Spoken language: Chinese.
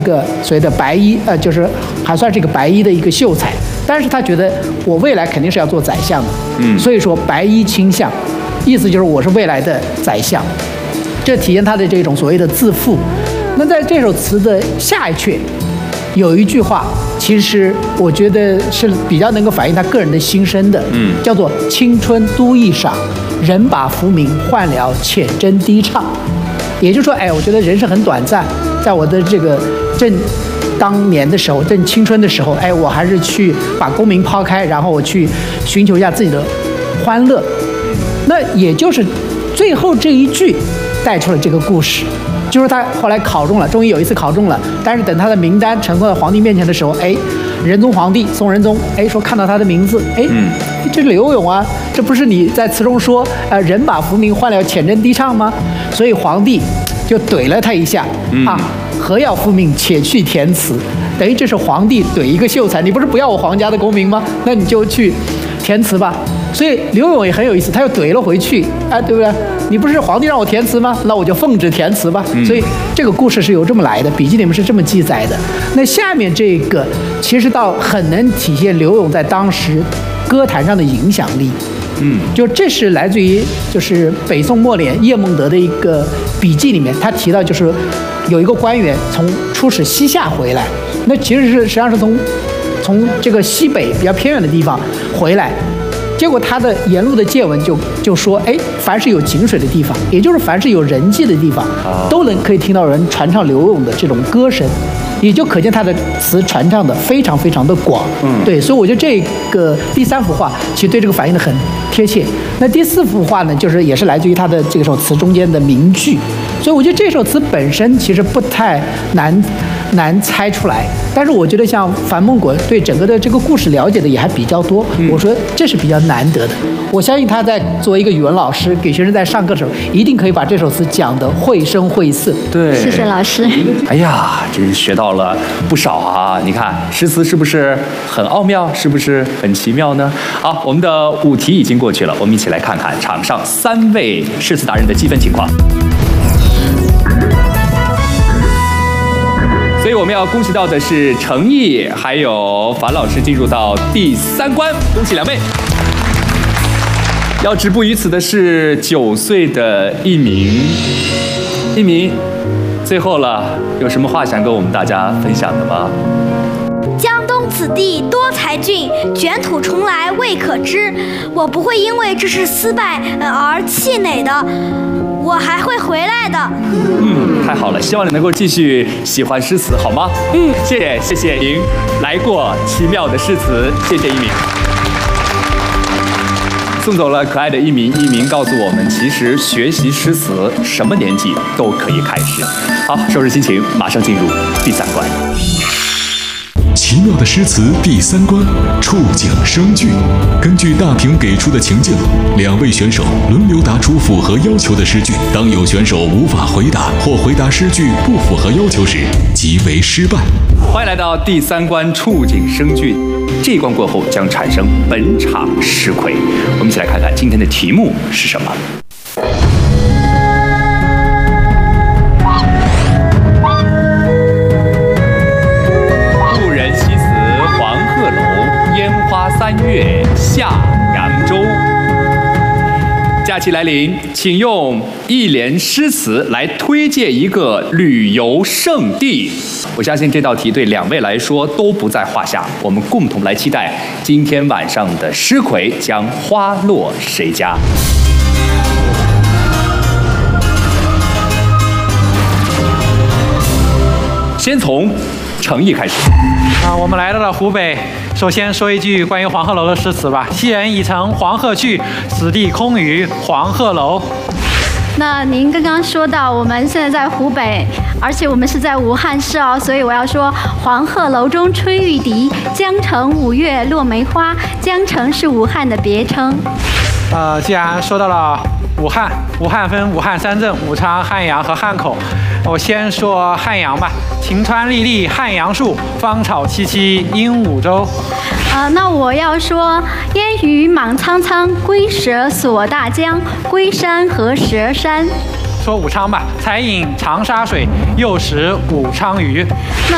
个所谓的白衣，就是还算是一个白衣的一个秀才，但是他觉得我未来肯定是要做宰相的，所以说白衣卿相，意思就是我是未来的宰相，这体现他的这种所谓的自负。那在这首词的下一阙，有一句话，其实我觉得是比较能够反映他个人的心声的，叫做“青春都易赏，人把浮名换了浅斟低唱”。也就是说，我觉得人生很短暂，在我的这个正当年的时候，正青春的时候，我还是去把功名抛开，然后我去寻求一下自己的欢乐。那也就是最后这一句带出了这个故事，就是他后来考中了，终于有一次考中了，但是等他的名单呈到皇帝面前的时候，仁宗皇帝宋仁宗，说看到他的名字，这是柳永啊，这不是你在词中说，人把浮名换了浅斟低唱吗？所以皇帝就怼了他一下，何要浮名，且去填词。等于这是皇帝怼一个秀才，你不是不要我皇家的功名吗？那你就去填词吧。所以柳永也很有意思，他又怼了回去，对不对？你不是皇帝让我填词吗？那我就奉旨填词吧。所以这个故事是有这么来的，笔记里面是这么记载的。那下面这个其实倒很能体现柳永在当时歌坛上的影响力。就这是来自于就是北宋末年叶梦得的一个笔记里面，他提到就是有一个官员从出使西夏回来，那其实是实际上是从这个西北比较偏远的地方回来。结果他的沿路的见闻就说，凡是有井水的地方，也就是凡是有人迹的地方，都可以听到人传唱柳永的这种歌声，也就可见他的词传唱的非常非常的广。对，所以我觉得这个第三幅画其实对这个反映的很贴切。那第四幅画呢，就是也是来自于他的这首词中间的名句，所以我觉得这首词本身其实不太难猜出来，但是我觉得像樊梦滚对整个的这个故事了解的也还比较多，我说这是比较难得的。我相信他在作为一个语文老师给学生在上课的时候，一定可以把这首词讲得绘声绘色。 对， 谢谢老师。 哎呀，真是学到了不少啊！你看诗词是不是很奥妙，是不是很奇妙呢？好，我们的5题已经过去了，我们一起来看看场上3位诗词达人的积分情况。所以我们要恭喜到的是程毅还有樊老师进入到第3关，恭喜2位。要止步于此的是9岁的一鸣，最后了，有什么话想跟我们大家分享的吗？ 江东此地多才俊，卷土重来未可知。我不会因为这次失败而气馁的，我还会回来的。 太好了，希望你能够继续喜欢诗词，好吗？谢谢您来过奇妙的诗词，谢谢一鸣。送走了可爱的一鸣告诉我们，其实学习诗词什么年纪都可以开始。好，收拾心情，马上进入第3关。 奇妙的诗词第3关，触景生句。根据大屏给出的情境，2位选手轮流答出符合要求的诗句。当有选手无法回答或回答诗句不符合要求时，即为失败。 欢迎来到第3关触景生句。这一关过后将产生本场诗魁。我们一起来看看今天的题目是什么。3月下扬州。假期来临，请用一联诗词来推荐一个旅游胜地。我相信这道题对2位来说都不在话下，我们共同来期待今天晚上的诗魁将花落谁家。先从程毅开始。 我们来到了湖北，首先说一句关于黄鹤楼的诗词吧。昔人已乘黄鹤去，此地空余黄鹤楼。 那您刚刚说到我们现在在湖北，而且我们是在武汉市哦，所以我要说黄鹤楼中吹玉笛，江城5月落梅花。江城是武汉的别称。 既然说到了武汉分武汉3镇：武昌、汉阳和汉口。我先说汉阳吧。晴川历历汉阳树，芳草萋萋鹦鹉洲。 那我要说烟雨莽苍苍，龟蛇锁大江，龟山和蛇山。 说武昌吧，才饮长沙水，又食武昌鱼。 那